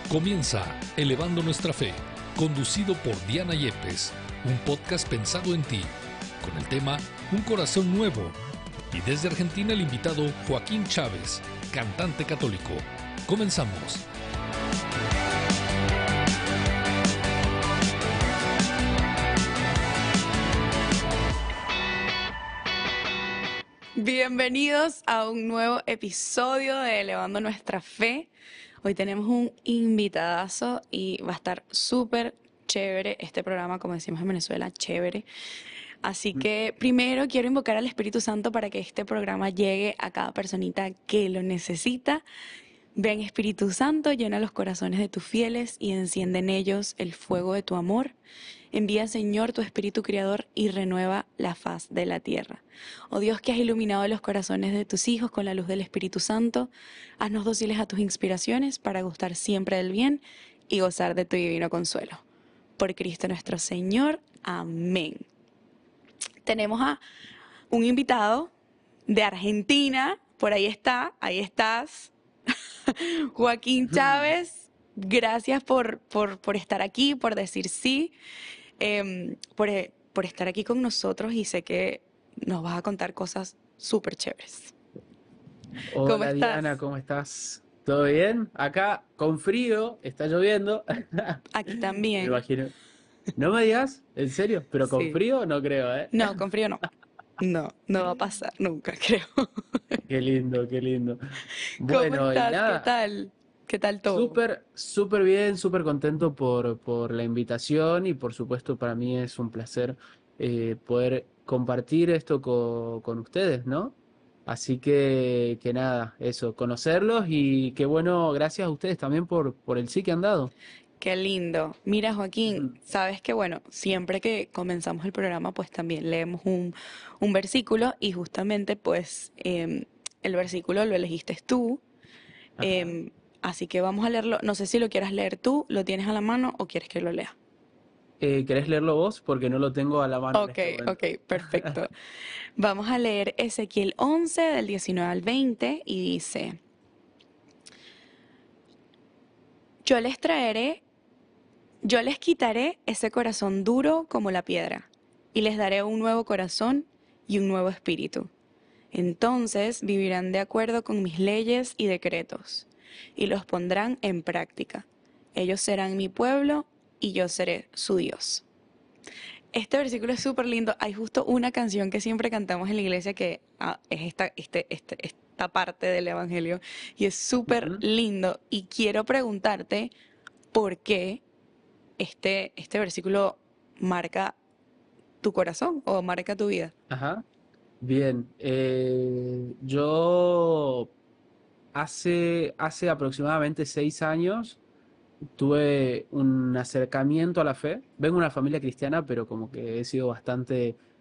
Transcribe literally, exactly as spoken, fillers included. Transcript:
Comienza Elevando Nuestra Fe, conducido por Diana Yepes, un podcast pensado en ti, con el tema Un Corazón Nuevo. Y desde Argentina el invitado Joaquín Chávez, cantante católico. Comenzamos. Bienvenidos a un nuevo episodio de Elevando Nuestra Fe. Hoy tenemos un invitadazo y va a estar súper chévere este programa, como decimos en Venezuela, chévere. Así que primero quiero invocar al Espíritu Santo para que este programa llegue a cada personita que lo necesita. Ven, Espíritu Santo, llena los corazones de tus fieles y enciende en ellos el fuego de tu amor. Envía, Señor, tu Espíritu Creador y renueva la faz de la tierra. Oh Dios, que has iluminado los corazones de tus hijos con la luz del Espíritu Santo, haznos dóciles a tus inspiraciones para gustar siempre del bien y gozar de tu divino consuelo. Por Cristo nuestro Señor. Amén. Tenemos a un invitado de Argentina, por ahí está, ahí estás, Joaquín Chávez. Gracias por, por, por estar aquí, por decir sí, eh, por, por estar aquí con nosotros, y sé que nos vas a contar cosas súper chéveres. ¿Cómo Hola estás? Diana, ¿cómo estás? ¿Todo bien? Acá con frío, está lloviendo. Aquí Me también. imagino. No me digas, ¿en serio? Pero con Sí. frío no creo, ¿eh? No, con frío no. No, no va a pasar nunca, creo. Qué lindo, qué lindo. ¿Cómo Bueno, y estás? ¿Qué nada, tal? ¿Qué tal todo? súper, súper bien, súper contento por, por la invitación y por supuesto para mí es un placer eh, poder compartir esto co- con ustedes, ¿no? Así que, que nada, eso, conocerlos y qué bueno, gracias a ustedes también por, por el sí que han dado. Qué lindo. Mira, Joaquín, Ujú. sabes que, bueno, siempre que comenzamos el programa, pues también leemos un, un versículo, y justamente, pues, em, el versículo lo elegiste tú. Ajá. em, Así que vamos a leerlo. No sé si lo quieras leer tú, lo tienes a la mano o quieres que lo lea. Eh, ¿querés leerlo vos? Porque no lo tengo a la mano en Ok, este ok, momento. perfecto. Vamos a leer Ezequiel once del diecinueve al veinte y dice: Yo les traeré Yo les quitaré ese corazón duro como la piedra, y les daré un nuevo corazón y un nuevo espíritu. Entonces vivirán de acuerdo con mis leyes y decretos, y los pondrán en práctica. Ellos serán mi pueblo y yo seré su Dios. Este versículo es súper lindo. Hay justo una canción que siempre cantamos en la iglesia que ah, es esta, este, este, esta parte del Evangelio, y es súper Ujú. lindo. Y quiero preguntarte por qué este, este versículo marca tu corazón o marca tu vida. Ajá. Bien. Eh, yo hace, hace aproximadamente seis años tuve un acercamiento a la fe. Vengo de una familia cristiana, pero como que he sido bastante